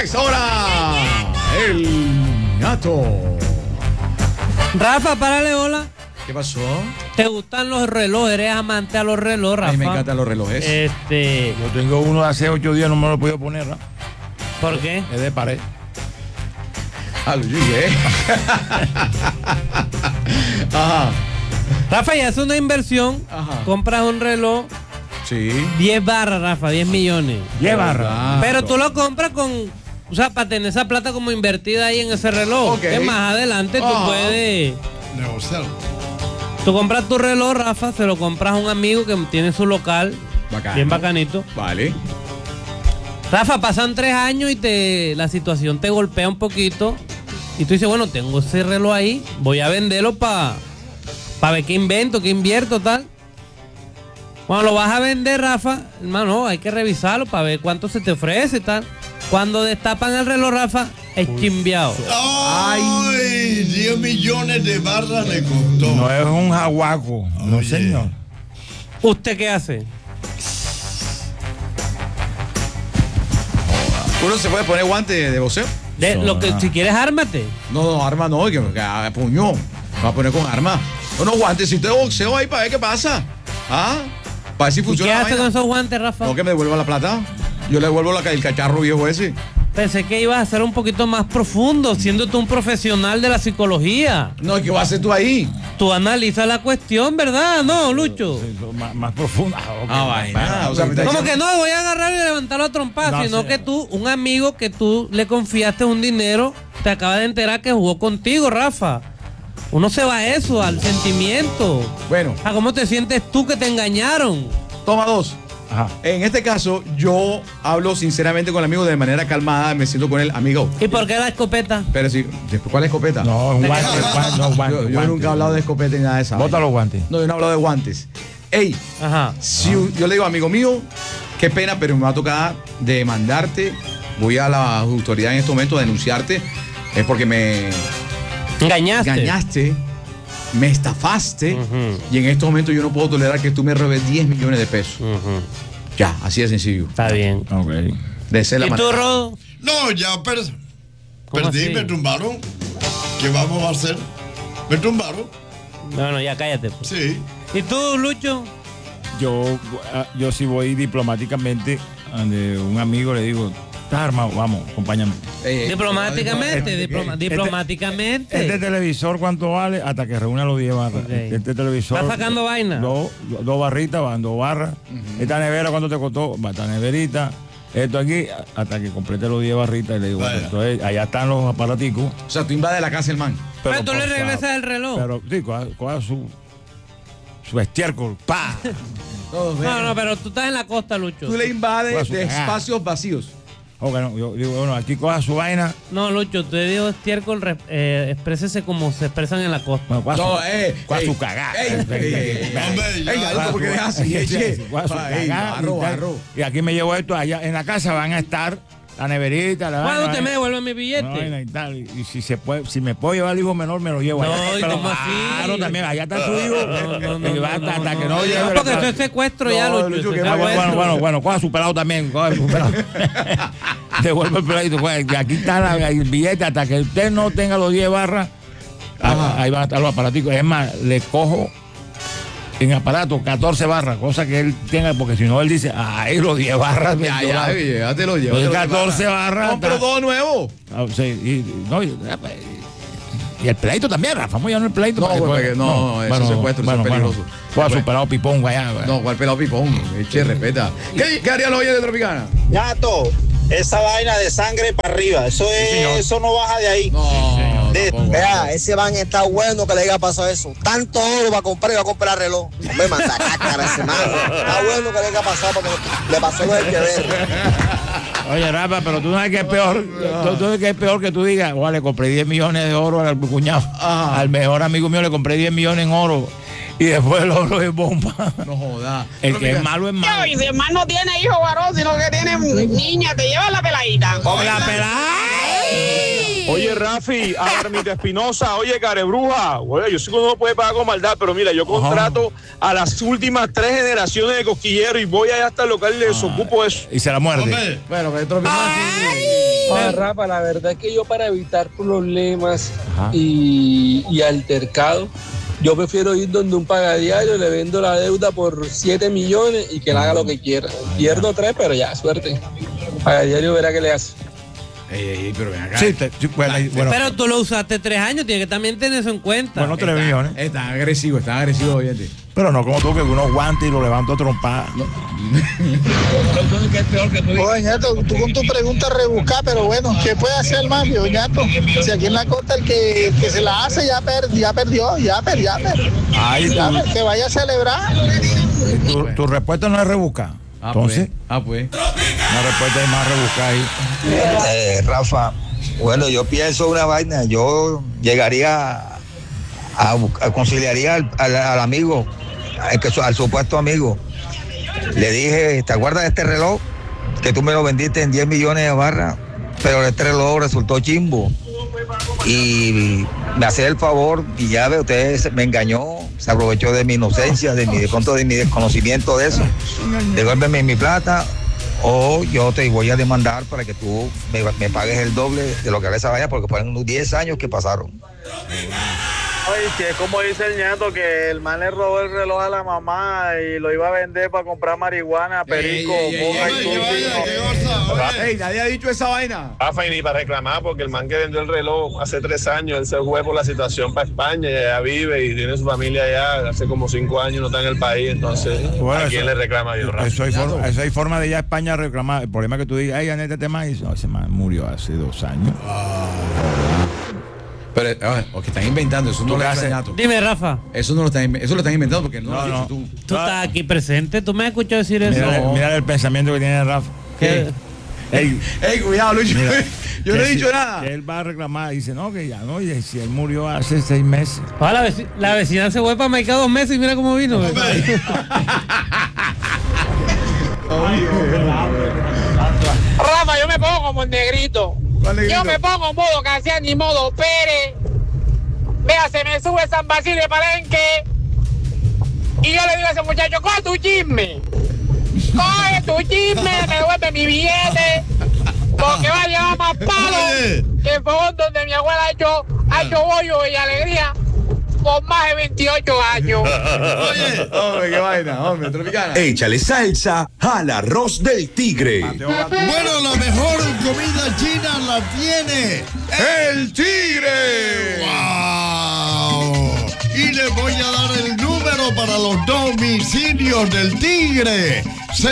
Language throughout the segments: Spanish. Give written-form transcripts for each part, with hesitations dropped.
A esta hora, el ñato. Rafa, párale, hola. ¿Qué pasó? ¿Te gustan los relojes? ¿Eres amante a los relojes, Rafa? A mí me encantan los relojes. Yo tengo uno de hace 8 días, no me lo he podido poner, ¿no? ¿Por qué? Es de pared. Ah, lo llegué. Ajá. Rafa, ya es una inversión. Ajá. Compras un reloj, Sí. 10 barras, Rafa, 10 millones. Lleva. Pero tú lo compras con... O sea, para tener esa plata como invertida ahí en ese reloj. Ok. Que más adelante tú puedes... Negociar. Tú compras tu reloj, Rafa, se lo compras a un amigo que tiene su local. Bacano. Bien bacanito. Vale. Rafa, pasan 3 años y la situación te golpea un poquito. Y tú dices, bueno, tengo ese reloj ahí, voy a venderlo para ver qué invento, qué invierto, tal. Cuando lo vas a vender, Rafa, hermano, hay que revisarlo para ver cuánto se te ofrece, tal. Cuando destapan el reloj, Rafa, es chimbeado. ¡Ay! 10 millones de barras le costó. No es un jaguaco. No, Oye. señor. ¿Usted qué hace? ¿Uno se puede poner guante de boxeo? Si quieres, ármate. No, arma no, que puño. Me va a poner con arma. Unos guantecitos de boxeo ahí para ver qué pasa. ¿Ah? Para ver si ¿Y funciona. qué la hace vaina. con esos guantes, Rafa? No, que me devuelva la plata. Yo le devuelvo el cacharro viejo ese. Pensé que ibas a ser un poquito más profundo, siendo tú un profesional de la psicología. No, ¿y qué vas a hacer tú ahí? Tú analizas la cuestión, ¿verdad? ¿No, Lucho? Sí, más profunda. vaina. O sea, me está ¿Cómo diciendo- que no? Voy a agarrar y levantarlo a trompar, No, sino sí. que tú, un amigo que tú le confiaste un dinero, te acaba de enterar que jugó contigo, Rafa. Uno se va a eso, al sentimiento. Bueno, ¿A cómo te sientes tú que te engañaron? toma 2. Ajá. En este caso, yo hablo sinceramente con el amigo de manera calmada, me siento con él, amigo. ¿Y por qué la escopeta? Pero sí, ¿cuál escopeta? No, un guante. Yo nunca he hablado de escopeta ni nada de esa. Bota vaina. los guantes. No, yo no he hablado de guantes. Ey, Ajá. si yo le digo, amigo mío, qué pena, pero me va a tocar demandarte. Voy a la autoridad en este momento a denunciarte. Es porque me Engañaste. engañaste, me estafaste. Ujú. Y en estos momentos yo no puedo tolerar que tú me robes 10 millones de pesos. Ujú. Ya, así de sencillo. Está bien. Ok. De ser la ¿Y tú, manera. Rodo? No, ya ¿Cómo perdí, así? me tumbaron. ¿Qué vamos a hacer? Me tumbaron. Bueno, ya cállate. Pues. Sí. ¿Y tú, Lucho? Yo si voy diplomáticamente donde un amigo le digo, estás armado, vamos, acompáñame. Diplomáticamente, diplomáticamente. Este televisor, ¿cuánto vale? Hasta que reúna los 10 barras. Ok. Este televisor. ¿Estás sacando vaina? Dos barritas, van 2 barras. Esta nevera, ¿cuánto te costó? Va, esta neverita. Esto aquí, hasta que complete los 10 barritas. Y le digo, Vaya. entonces, allá están los aparaticos. O sea, tú invades la casa del man. Pero tú le por regresas favor. el reloj. Pero sí, coja su estiércol. ¡Pa! No, pero tú estás en la costa, Lucho. Tú le invades Pues, de ah. espacios vacíos. Ok, no, yo digo, bueno, aquí coja su vaina. No, Lucho, te digo estiércol, exprésese como se expresan en la costa. Bueno, coja No, coja su cagada. Hombre, ya. Aldo, ¿por qué dejas así? Coja su Ey, cagada barro, y tal. barro. Y aquí me llevo esto, allá en la casa van a estar la neverita, la ¿Cuándo vaina, usted me devuelve mi una billete? vaina y tal. Y si me puedo llevar el hijo menor, me lo llevo No, allá. ¿y cómo así? Claro, también, allá está su hijo. No, Y va hasta que no llegue. porque esto es secuestro ya, No, Lucho. Lucho, eso que es no, secuestro. Bueno, coja su pelado también. Coja su pelado. Devuelve el peladito. Pues, que aquí está el billete. Hasta que usted no tenga los 10 barras, ahí van a estar los aparaticos. Es más, le cojo en aparato 14 barras, cosa que él tenga, porque si no él dice, ay, los 10 barras. Ya te lo llevo. Los te lo 14 llevo. barras. Compro dos nuevos. Sí, y el peladito también, Rafa. Vamos a llevar el peladito. No, para que porque pueda- no, eso es secuestro, eso es peligroso. Coja su pelado pipón, allá. No, ¿cuál pelado pipón? Eche, respeta. ¿Qué harían los oyentes de Tropicana? Ñato, esa vaina de sangre para arriba, eso no baja de ahí. No, tampoco. Vea, ese van está bueno que le haya pasado eso. Tanto oro va a comprar y va a comprar reloj. Hombre, manda cácara ese man. Está bueno que le haya pasado porque le pasó lo del que ver. Oye, Rafa, pero tú no sabes que es peor. Tú sabes que es peor que tú digas, "Oye, le compré 10 millones de oro al cuñado. Ajá. Al mejor amigo mío le compré 10 millones en oro. Y después el oro es bomba. No joda. El que es malo es malo. Y si el man no tiene hijo varón, sino que tiene niña, te lleva la peladita. ¡Con la pelada! Oye, Rafi, Armita Espinosa, oye, Carebruja, oye, yo sé que uno no puede pagar con maldad, pero mira, yo contrato a las últimas 3 generaciones de cosquilleros y voy allá hasta el local y les ocupo eso. Y se la muerde. Hombre, Bueno, que Tropicana Rafa, la verdad es que yo para evitar problemas Ajá. y altercado, yo prefiero ir donde un pagadiario, le vendo la deuda por 7 millones y que él haga lo que quiera. Pierdo 3, pero ya, suerte. Pagadiario verá qué le hace. pero ven acá. Sí, bueno, Pero tú lo usaste 3 años, tienes que también tener eso en cuenta. bueno, 3 millones. Están agresivos, oyente. Pero no como tú, que uno aguante y lo levanto a trompada. Oye, Ñato, tú con tu pregunta rebuscada, pero bueno, ¿qué puede hacer Mario, Ñato? Si aquí en la costa el que se la hace ya perdió. Ahí Que vaya a celebrar. tu respuesta no es rebuscada. Entonces, Pues. una respuesta es más rebuscada ahí. Rafa, bueno, yo pienso una vaina, yo llegaría conciliaría al amigo, al supuesto amigo. Le dije, ¿te acuerdas de este reloj? Que tú me lo vendiste en 10 millones de barras, pero este reloj resultó chimbo. Y me hace el favor, y ya ve, usted me engañó, se aprovechó de mi inocencia, de mi desconocimiento de eso. Devuélveme mi plata o yo te voy a demandar para que tú me pagues el doble de lo que vale esa vaina, porque fueron unos 10 años que pasaron. Oye, que es como dice el Ñato, que el man le robó el reloj a la mamá y lo iba a vender para comprar marihuana, perico, boca y todo. Ey, nadie ha dicho esa vaina. Rafa, y ni para reclamar, porque el man que vendió el reloj hace 3 años, él se fue por la situación para España, y allá vive y tiene su familia allá, hace como 5 años no está en el país, entonces, Bueno, ¿a quién eso- le reclama yo, Rafa? Eso hay forma de ya España reclamar. El problema es que tú digas, ay, gané este tema y no, ese man murió hace 2 años. Pero, o que están inventando, eso no ¿Tú lo qué hace haces? Ñato. Dime, Rafa, Eso lo están inventando porque no lo has No, dicho no. tú. tú estás aquí presente, tú me has escuchado decir eso. Mira el pensamiento que tiene Rafa. ¿Qué? Ey, Ey, cuidado, Lucho. mira, Yo no que he dicho si- nada. Que él va a reclamar. Dice, no, que ya no. Y si él murió hace 6 meses. Ah, la vecina se fue para mercado 2 meses y mira cómo vino. Rafa, yo me pongo como el negrito. Yo me pongo modo Casiano y modo Pérez. Vea, se me sube San Basilio de Palenque. Y yo le digo a ese muchacho, coge tu chisme. Coge tu chisme, me devuelve mi billete. Porque va a llevar más palo que el fogón donde mi abuela ha hecho bollo y alegría por más de 28 años. Hombre, qué vaina, hombre, Tropicana. Échale salsa al arroz del tigre. bueno, la mejor comida china la tiene ¡El Tigre! ¡Wow! Y le voy a dar el número para los domicilios del Tigre.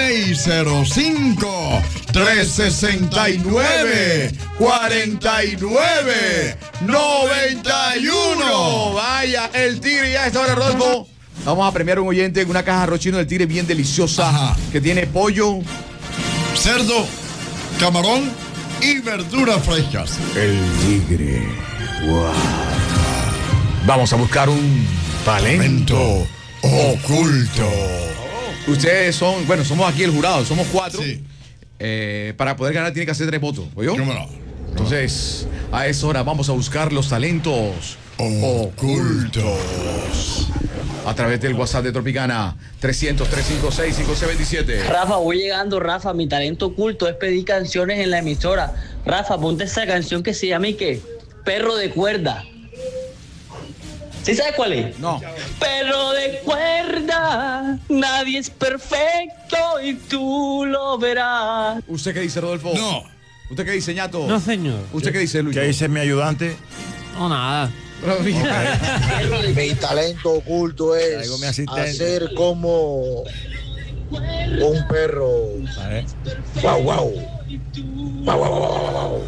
605-369-4991. Vaya, el Tigre ya está ahora, Rodolfo. Vamos a premiar a un oyente una caja de arroz chino del Tigre bien deliciosa. Ajá. Que tiene pollo. Cerdo, camarón y verduras frescas. El Tigre. Wow. Vamos a buscar un talento Oculto. Ustedes son, bueno, somos aquí el jurado, somos 4. Sí. Para poder ganar tiene que hacer 3 votos, ¿oyó? ¿Cómo no? Entonces, a esa hora vamos a buscar los talentos Ocultos. a través del WhatsApp de Tropicana 300-356-5627. Rafa, voy llegando, Rafa. Mi talento oculto es pedir canciones en la emisora. Rafa, ponte esa canción que se llama ¿y qué? Perro de cuerda. ¿Sí sabes cuál es? No. Perro de cuerda, nadie es perfecto y tú lo verás. ¿Usted qué dice, Rodolfo? No. ¿Usted qué dice, Ñato? No, señor. ¿Usted qué dice, Lucho? ¿Qué dice mi ayudante? No, nada. Mi talento oculto es Traigo mi asistente. hacer como un perro. ¿Sabes? Guau, guau. Guau, guau, guau, guau, guau.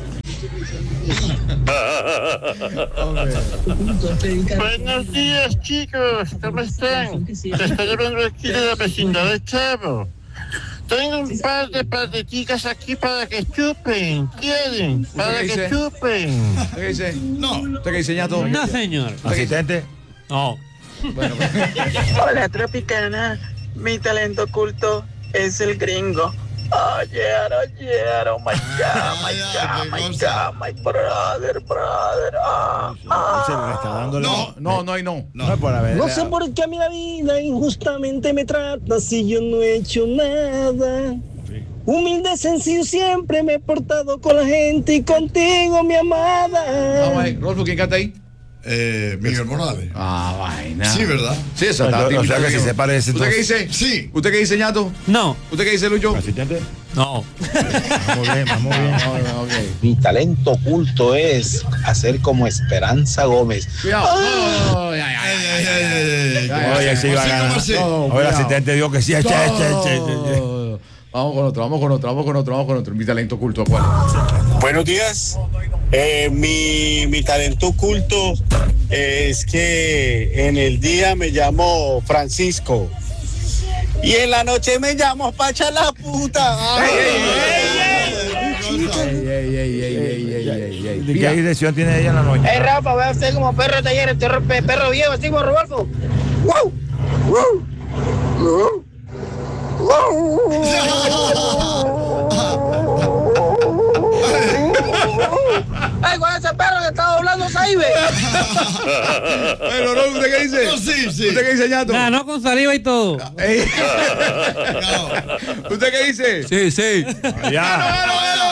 Buenos días, chicos. ¿Cómo están? Te estoy llamando aquí de la vecindad de Chavo. Tengo un par de paleticas aquí para que chupen. ¿Quieren? Para qué que dice? chupen. ¿Usted qué dice? No. ¿Usted qué dice, Ñato? No, señor. Asistente. No. Bueno, Hola, Tropicana. Mi talento oculto es el gringo. Oh yeah, oh my God, my brother. Se le está dando No. es por haber. No sé por qué a mi vida injustamente me trata si yo no he hecho nada. Humilde, sencillo, siempre me he portado con la gente y contigo, mi amada. Vamos ahí, Rolfo, ¿quién canta ahí? Miguel Morales. Vaina. Sí, ¿verdad? Sí, eso está. O sea que si se parece. ¿Usted qué dice? Sí. ¿Usted qué dice, ñato? No. ¿Usted qué dice, Lucho? ¿Asistente? No. Vamos bien. Mi talento oculto es hacer como Esperanza Gómez. Cuidado. Oye, sí va a ganar. Ahora el asistente dijo que sí. Vamos con otro. Mi talento oculto, ¿cuál? Buenos días. Mi talento oculto es que en el día me llamo Francisco y en la noche me llamo Pacha la puta. ¿Qué dirección tiene ella en la noche? Rafa, voy a hacer como perro de taller, perro viejo, así como Rodolfo. ¡Wow! ¡Ay, con ese perro que está doblando Saibe! Pero no, ¿usted qué dice? No, sí. ¿Usted qué dice, ñato? Ganó con saliva y todo. ¿Usted qué dice? Sí. Ya.